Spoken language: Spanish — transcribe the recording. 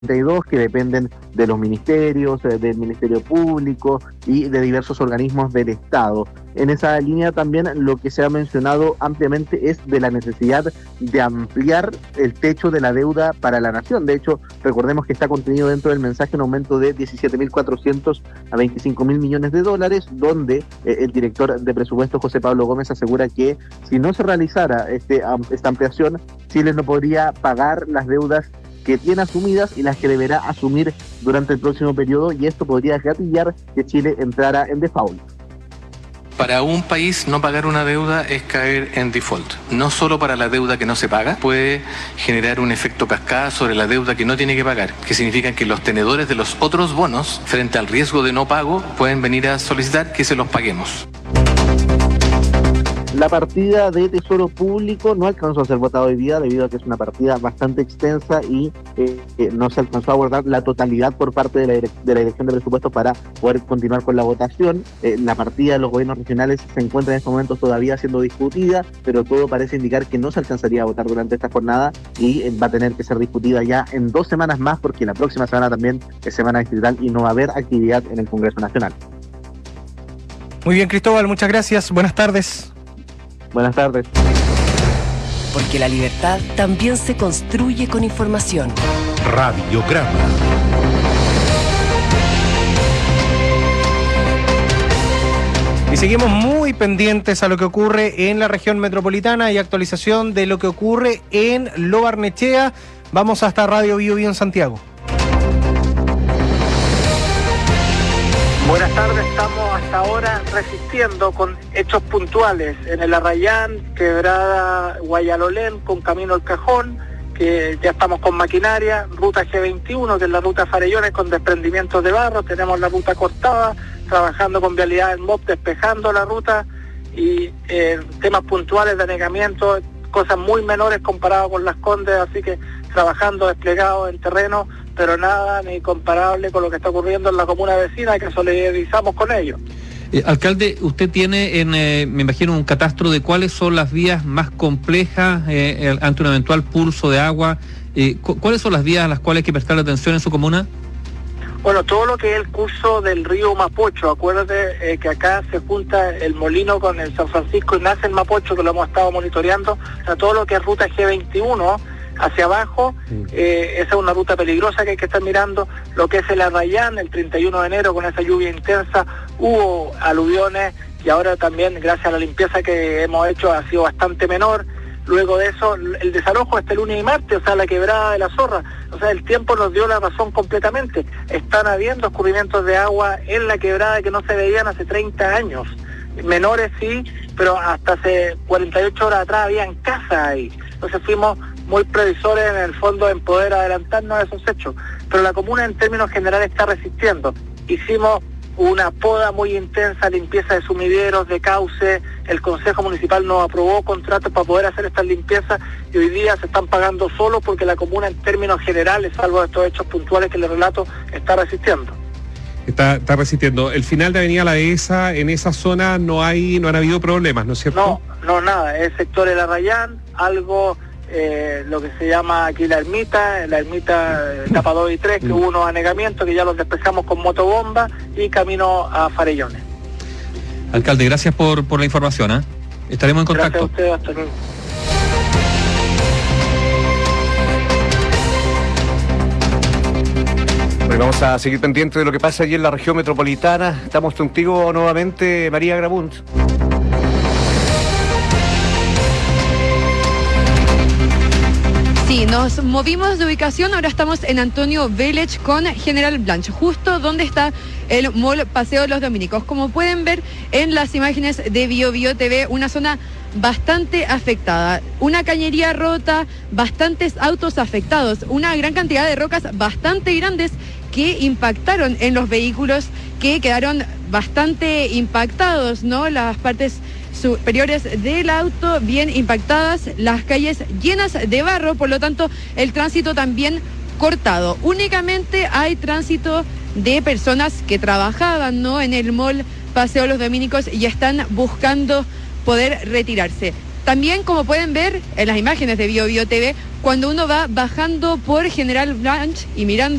que dependen de los ministerios, del Ministerio Público y de diversos organismos del Estado. En esa línea también lo que se ha mencionado ampliamente es de la necesidad de ampliar el techo de la deuda para la nación. De hecho, recordemos que está contenido dentro del mensaje un aumento de 17.400 a 25.000 millones de dólares, donde el director de presupuesto, José Pablo Gómez, asegura que si no se realizara esta ampliación, Chile no podría pagar las deudas que tiene asumidas y las que deberá asumir durante el próximo periodo, y esto podría gatillar que Chile entrara en default. Para un país no pagar una deuda es caer en default. No solo para la deuda que no se paga, puede generar un efecto cascada sobre la deuda que no tiene que pagar, que significa que los tenedores de los otros bonos, frente al riesgo de no pago, pueden venir a solicitar que se los paguemos. La partida de Tesoro Público no alcanzó a ser votada hoy día debido a que es una partida bastante extensa y no se alcanzó a abordar la totalidad por parte de la Dirección de Presupuestos para poder continuar con la votación. La partida de los gobiernos regionales se encuentra en estos momentos todavía siendo discutida, pero todo parece indicar que no se alcanzaría a votar durante esta jornada y va a tener que ser discutida ya en 2 semanas más, porque la próxima semana también es semana distrital y no va a haber actividad en el Congreso Nacional. Muy bien, Cristóbal, muchas gracias. Buenas tardes. Buenas tardes. Porque la libertad también se construye con información. Radiograma. Y seguimos muy pendientes a lo que ocurre en la región metropolitana y actualización de lo que ocurre en Lo Barnechea. Vamos hasta Radio Bio Bio en Santiago. Buenas tardes, estamos hasta ahora resistiendo con hechos puntuales en el Arrayán, Quebrada Guayalolén, con Camino El Cajón, que ya estamos con maquinaria, ruta G21, que es la ruta Farellones con desprendimientos de barro, tenemos la ruta cortada, trabajando con vialidad en MOP, despejando la ruta, y temas puntuales de anegamiento, cosas muy menores comparado con Las Condes, así que trabajando desplegado en terreno, pero nada ni comparable con lo que está ocurriendo en la comuna vecina, que solidarizamos con ellos. Alcalde, usted tiene, me imagino, un catastro de cuáles son las vías más complejas ante un eventual pulso de agua. ¿Cuáles son las vías a las cuales hay que prestar atención en su comuna? Bueno, todo lo que es el curso del río Mapocho. Acuérdate que acá se junta el Molino con el San Francisco y nace el Mapocho, que lo hemos estado monitoreando. O sea, todo lo que es ruta G21 hacia abajo, esa es una ruta peligrosa que hay que estar mirando. Lo que es el Arrayán, el 31 de enero, con esa lluvia intensa, hubo aluviones, y ahora también, gracias a la limpieza que hemos hecho, ha sido bastante menor. Luego de eso, el desalojo este lunes y martes, o sea, la quebrada de la Zorra. O sea, el tiempo nos dio la razón completamente. Están habiendo escurrimientos de agua en la quebrada que no se veían hace 30 años. Menores sí, pero hasta hace 48 horas atrás habían casas ahí. Entonces fuimos muy previsores en el fondo en poder adelantarnos a esos hechos. Pero la comuna en términos generales está resistiendo. Hicimos una poda muy intensa, limpieza de sumideros, de cauce. El Consejo Municipal nos aprobó contratos para poder hacer estas limpiezas, y hoy día se están pagando solo porque la comuna en términos generales, salvo estos hechos puntuales que les relato, está resistiendo. Está resistiendo. El final de Avenida La Dehesa, en esa zona no han habido problemas, ¿no es cierto? No, nada. Es sector El Arrayán, algo... lo que se llama aquí la ermita etapa 2 y 3, que hubo unos anegamientos que ya los despejamos con motobomba, y camino a Farellones. Alcalde, gracias por la información. Estaremos en contacto. Gracias a ustedes, hasta luego. Bueno, vamos a seguir pendientes de lo que pasa allí en la región metropolitana. Estamos contigo nuevamente, María Grabunt. Sí, nos movimos de ubicación, ahora estamos en Antonio Vélez con General Blanch, justo donde está el Mall Paseo de los Dominicos. Como pueden ver en las imágenes de Bio Bio TV, una zona bastante afectada, una cañería rota, bastantes autos afectados, una gran cantidad de rocas bastante grandes que impactaron en los vehículos, que quedaron bastante impactados, ¿no? Las partes superiores del auto bien impactadas, las calles llenas de barro, por lo tanto el tránsito también cortado. Únicamente hay tránsito de personas que trabajaban, ¿no?, en el mall Paseo Los Dominicos y están buscando poder retirarse. También, como pueden ver en las imágenes de BioBio TV, cuando uno va bajando por General Blanch y mirando